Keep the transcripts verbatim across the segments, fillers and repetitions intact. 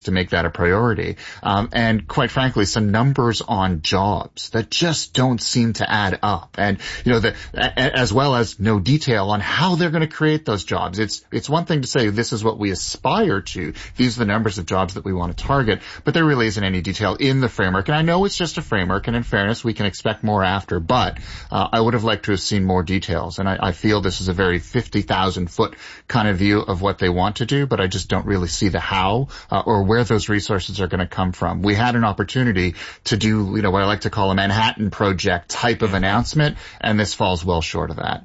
to make that a priority. Um, and quite frankly, some numbers on jobs that just don't seem to add up. And, you know, the, as well as no detail on how they're going to create those jobs. It's, it's one thing to say this is what we aspire to. These are the numbers of jobs that we want to target, but there really isn't any detail in the framework. And I know it's just a framework, and in fairness, we can expect more after, but, uh, I would have liked to have seen more details. And I, I feel this is a very fifty thousand foot kind of view of what they want to do, but I just don't really see the how, uh, or where those resources are going to come from. We had an opportunity to do, you know, what I like to call a Manhattan Project type of announcement, and this falls well short of that.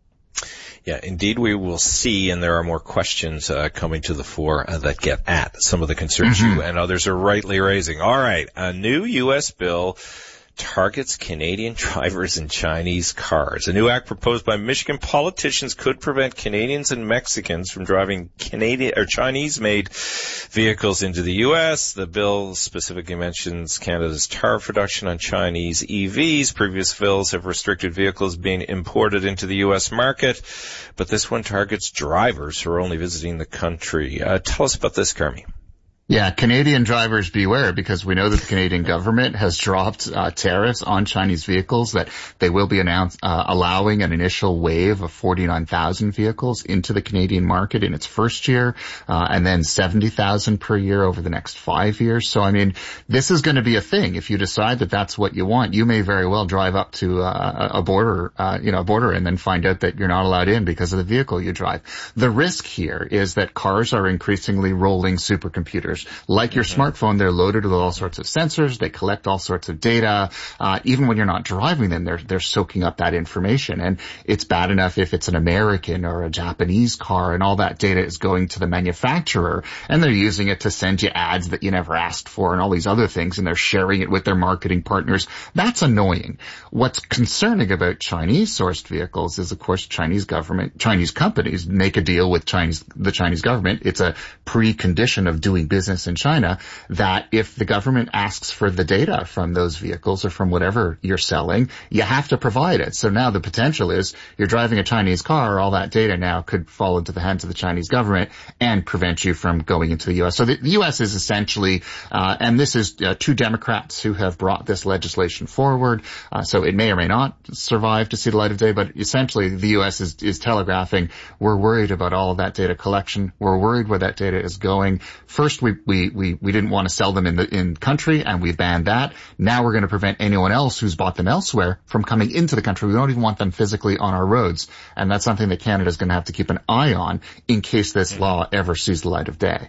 Yeah, indeed we will see, and there are more questions uh, coming to the fore uh, that get at some of the concerns mm-hmm. you and others are rightly raising. All right, a new U S bill targets Canadian drivers in Chinese cars. A new act proposed by Michigan politicians could prevent Canadians and Mexicans from driving Canadian or Chinese-made vehicles into the U S. The bill specifically mentions Canada's tariff reduction on Chinese E Vs. Previous bills have restricted vehicles being imported into the U S market, but this one targets drivers who are only visiting the country. Uh, tell us about this, Carmi. Yeah, Canadian drivers beware, because we know that the Canadian government has dropped uh, tariffs on Chinese vehicles, that they will be announced, uh, allowing an initial wave of forty-nine thousand vehicles into the Canadian market in its first year, uh, and then seventy thousand per year over the next five years. So, I mean, this is going to be a thing. If you decide that that's what you want, you may very well drive up to uh, a border, uh, you know, a border and then find out that you're not allowed in because of the vehicle you drive. The risk here is that cars are increasingly rolling supercomputers. Like your mm-hmm. smartphone, they're loaded with all sorts of sensors. They collect all sorts of data. Uh, even when you're not driving them, they're, they're soaking up that information. And it's bad enough if it's an American or a Japanese car and all that data is going to the manufacturer and they're using it to send you ads that you never asked for and all these other things, and they're sharing it with their marketing partners. That's annoying. What's concerning about Chinese sourced vehicles is, of course, Chinese government, Chinese companies make a deal with Chinese, the Chinese government. It's a precondition of doing business in China that if the government asks for the data from those vehicles or from whatever you're selling, you have to provide it. So now the potential is you're driving a Chinese car, all that data now could fall into the hands of the Chinese government and prevent you from going into the U S. So the, the U S is essentially, uh, and this is uh, two Democrats who have brought this legislation forward, uh, so it may or may not survive to see the light of day, but essentially the U S is, is telegraphing, we're worried about all of that data collection. We're worried where that data is going. First, we We, we, we didn't want to sell them in the, in country, and we banned that. Now we're going to prevent anyone else who's bought them elsewhere from coming into the country. We don't even want them physically on our roads. And that's something that Canada's going to have to keep an eye on in case this law ever sees the light of day.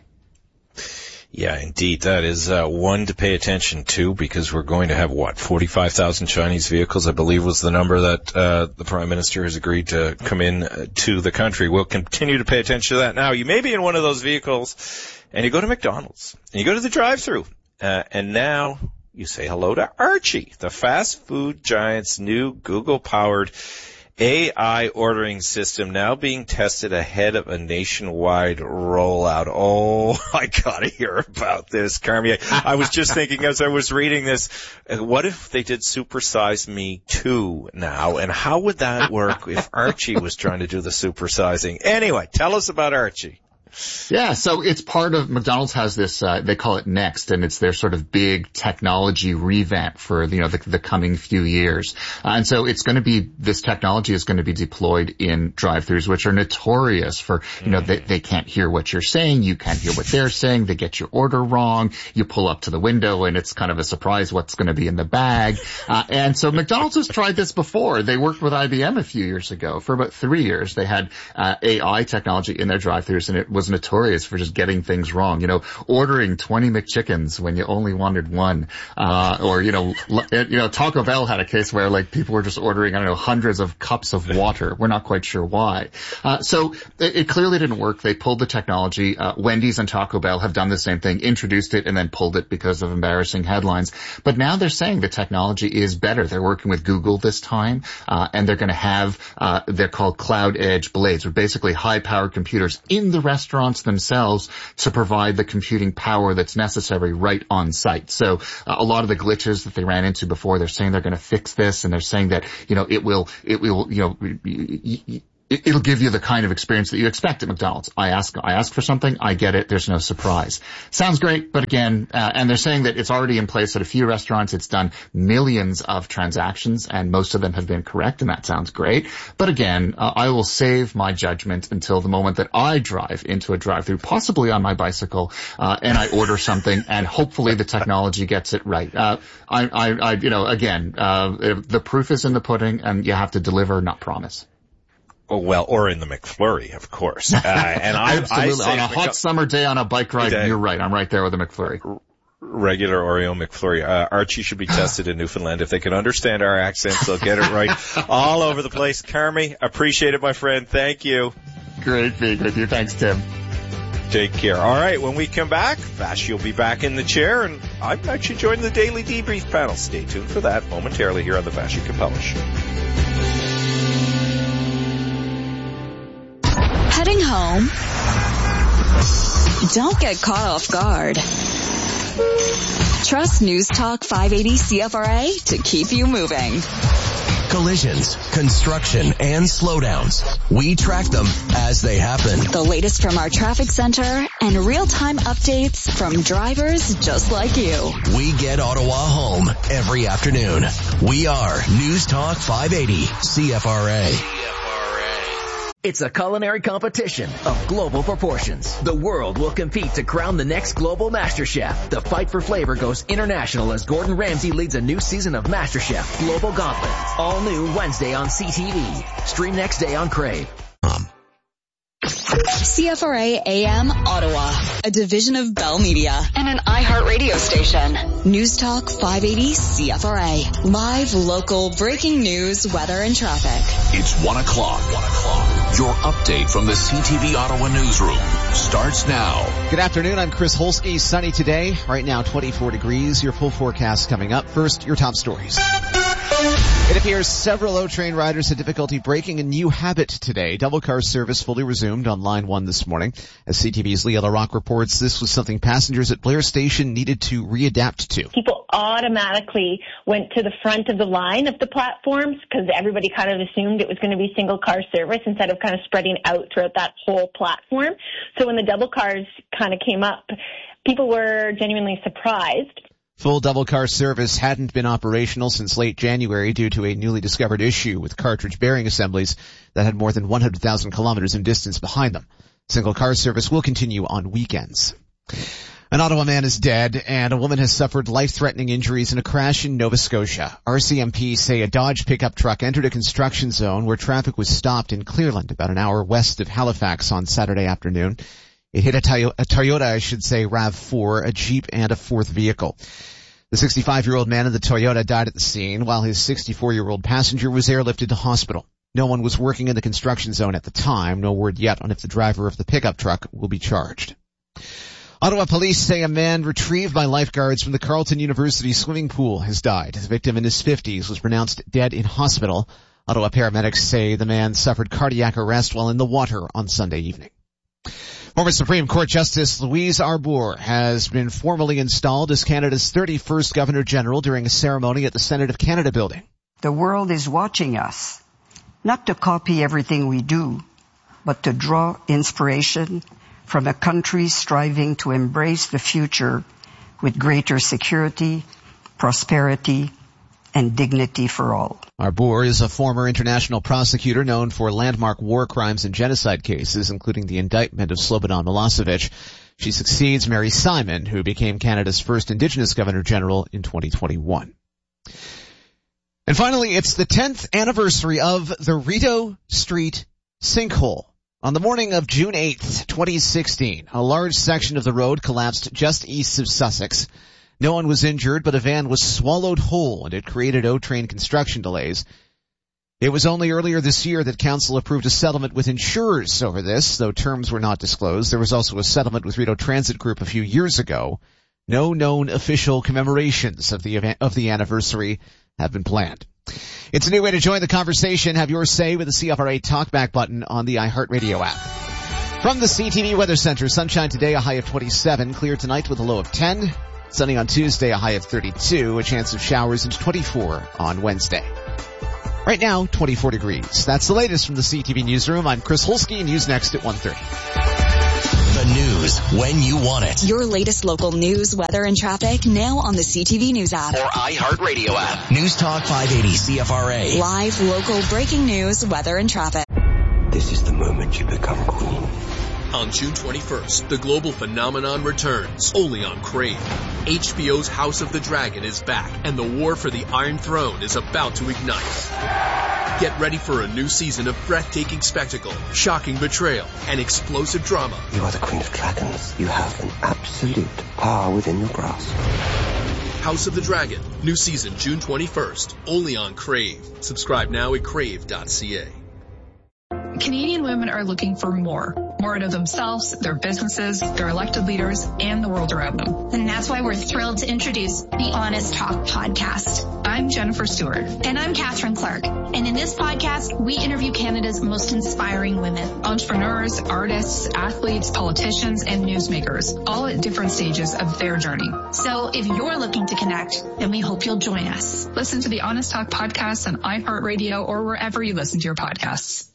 Yeah, indeed. That is uh, one to pay attention to, because we're going to have, what, forty-five thousand Chinese vehicles, I believe was the number that uh, the Prime Minister has agreed to come in uh, to the country. We'll continue to pay attention to that. Now, you may be in one of those vehicles and you go to McDonald's and you go to the drive-thru uh, and now you say hello to Archie, the fast food giant's new Google-powered A I ordering system now being tested ahead of a nationwide rollout. Oh, I gotta hear about this, Carmi. I was just thinking as I was reading this, what if they did Super Size Me two now? And how would that work if Archie was trying to do the supersizing? Anyway, tell us about Archie. Yeah, so it's part of, McDonald's has this, uh, they call it Next, and it's their sort of big technology revamp for, you know, the, the coming few years. Uh, and so it's going to be, this technology is going to be deployed in drive-thrus, which are notorious for, you know, they, they can't hear what you're saying, you can't hear what they're saying, they get your order wrong, you pull up to the window and it's kind of a surprise what's going to be in the bag. Uh, and so McDonald's has tried this before. They worked with I B M a few years ago. For about three years, they had, uh, A I technology in their drive-thrus, and it was notorious for just getting things wrong. You know, ordering twenty McChickens when you only wanted one. Uh, or, you know, you know, Taco Bell had a case where, like, people were just ordering, I don't know, hundreds of cups of water. We're not quite sure why. Uh, so it, it clearly didn't work. They pulled the technology. Uh, Wendy's and Taco Bell have done the same thing, introduced it and then pulled it because of embarrassing headlines. But now they're saying the technology is better. They're working with Google this time, uh, and they're going to have, uh, they're called Cloud Edge Blades, or basically high-powered computers in the restaurants themselves to provide the computing power that's necessary right on site. So uh, a lot of the glitches that they ran into before, they're saying they're going to fix this, and they're saying that, you know, it will, it will, you know, it'll give you the kind of experience that you expect at McDonald's. I ask, I ask for something, I get it, there's no surprise. Sounds great, but again, uh, and they're saying that it's already in place at a few restaurants. It's done millions of transactions, and most of them have been correct, and that sounds great. But again, uh, I will save my judgment until the moment that I drive into a drive-thru, possibly on my bicycle, uh, and I order something, and hopefully the technology gets it right. Uh, I, I, I, you know, again, uh, the proof is in the pudding, and you have to deliver, not promise. Oh, well, or in the McFlurry, of course. Uh, and I, Absolutely. I on a hot summer day on a bike ride, day. You're right. I'm right there with the McFlurry. Regular Oreo McFlurry. Uh, Archie should be tested in Newfoundland. If they can understand our accents, they'll get it right all over the place. Carmi, appreciate it, my friend. Thank you. Great being with you. Thanks, Tim. Take care. All right, when we come back, Vash will be back in the chair, and I'm actually joining the Daily Debrief panel. Stay tuned for that momentarily here on the Vash Capella Show. Heading home? Don't get caught off guard. Trust News Talk five eighty C F R A to keep you moving. Collisions, construction, and slowdowns. We track them as they happen. The latest from our traffic center and real-time updates from drivers just like you. We get Ottawa home every afternoon. We are News Talk five eighty C F R A. It's a culinary competition of global proportions. The world will compete to crown the next global MasterChef. The fight for flavor goes international as Gordon Ramsay leads a new season of MasterChef Global Gauntlet. All new Wednesday on C T V. Stream next day on Crave. Um. C F R A A M Ottawa, a division of Bell Media and an iHeart radio station. News Talk five eighty C F R A. Live, local, breaking news, weather, and traffic. It's one o'clock. One o'clock. Your update from the C T V Ottawa newsroom starts now. Good afternoon. I'm Chris Holsky. Sunny today. Right now, twenty-four degrees. Your full forecast coming up. First, your top stories. It appears several O-Train riders had difficulty breaking a new habit today. Double car service fully resumed on Line one this morning. As C T V's Leah LaRocque reports, this was something passengers at Blair Station needed to readapt to. People automatically went to the front of the line of the platforms because everybody kind of assumed it was going to be single car service instead of kind of spreading out throughout that whole platform. So when the double cars kind of came up, people were genuinely surprised. Full double car service hadn't been operational since late January due to a newly discovered issue with cartridge bearing assemblies that had more than one hundred thousand kilometers in distance behind them. Single car service will continue on weekends. An Ottawa man is dead and a woman has suffered life-threatening injuries in a crash in Nova Scotia. R C M P say a Dodge pickup truck entered a construction zone where traffic was stopped in Clearland, about an hour west of Halifax on Saturday afternoon. It hit a, Toyota, a Toyota, I should say, RAV four, a Jeep, and a fourth vehicle. The sixty-five-year-old man in the Toyota died at the scene, while his sixty-four-year-old passenger was airlifted to hospital. No one was working in the construction zone at the time. No word yet on if the driver of the pickup truck will be charged. Ottawa police say a man retrieved by lifeguards from the Carleton University swimming pool has died. The victim in his fifties was pronounced dead in hospital. Ottawa paramedics say the man suffered cardiac arrest while in the water on Sunday evening. Former Supreme Court Justice Louise Arbour has been formally installed as Canada's thirty-first Governor General during a ceremony at the Senate of Canada building. The world is watching us, not to copy everything we do, but to draw inspiration from a country striving to embrace the future with greater security, prosperity, and dignity for all. Arbour is a former international prosecutor known for landmark war crimes and genocide cases, including the indictment of Slobodan Milosevic. She succeeds Mary Simon, who became Canada's first Indigenous Governor-General in twenty twenty-one. And finally, it's the tenth anniversary of the Rideau Street sinkhole. On the morning of June eighth, twenty sixteen, a large section of the road collapsed just east of Sussex. No one was injured, but a van was swallowed whole, and it created O-Train construction delays. It was only earlier this year that Council approved a settlement with insurers over this, though terms were not disclosed. There was also a settlement with Rideau Transit Group a few years ago. No known official commemorations of the event, of the anniversary have been planned. It's a new way to join the conversation. Have your say with the C F R A Talkback button on the iHeartRadio app. From the C T V Weather Center, sunshine today, a high of twenty-seven. Clear tonight with a low of ten. Sunny on Tuesday, a high of thirty-two. A chance of showers into twenty-four on Wednesday. Right now, twenty-four degrees. That's the latest from the C T V Newsroom. I'm Chris Holsky, news next at one thirty. The news when you want it. Your latest local news, weather, and traffic now on the C T V News app. Or iHeartRadio app. News Talk five eighty C F R A. Live, local, breaking news, weather, and traffic. This is the moment you become queen. On June twenty-first, the global phenomenon returns, only on Crave. H B O's House of the Dragon is back, and the war for the Iron Throne is about to ignite. Get ready for a new season of breathtaking spectacle, shocking betrayal, and explosive drama. You are the Queen of Dragons. You have an absolute power within your grasp. House of the Dragon, new season June twenty-first, only on Crave. Subscribe now at crave dot c a. Canadian women are looking for more. More out of themselves, their businesses, their elected leaders, and the world around them. And that's why we're thrilled to introduce the Honest Talk podcast. I'm Jennifer Stewart. And I'm Catherine Clark. And in this podcast, we interview Canada's most inspiring women. Entrepreneurs, artists, athletes, politicians, and newsmakers, all at different stages of their journey. So if you're looking to connect, then we hope you'll join us. Listen to the Honest Talk podcast on iHeartRadio or wherever you listen to your podcasts.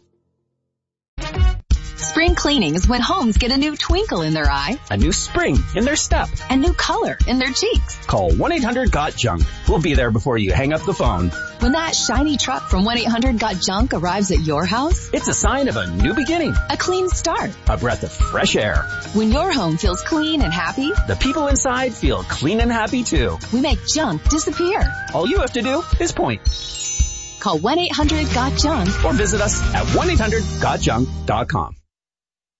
Spring cleaning is when homes get a new twinkle in their eye, a new spring in their step, a new color in their cheeks. Call one eight hundred got junk. We'll be there before you hang up the phone. When that shiny truck from one eight hundred got junk arrives at your house, it's a sign of a new beginning, a clean start, a breath of fresh air. When your home feels clean and happy, the people inside feel clean and happy too. We make junk disappear. All you have to do is point. Call one eight hundred got junk or visit us at one eight hundred got junk dot com.